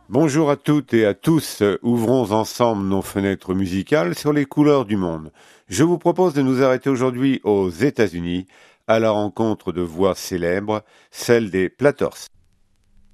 Bonjour à toutes et à tous, ouvrons ensemble nos fenêtres musicales sur les couleurs du monde. Je vous propose de nous arrêter aujourd'hui aux États-Unis, à la rencontre de voix célèbres, celle des Platters.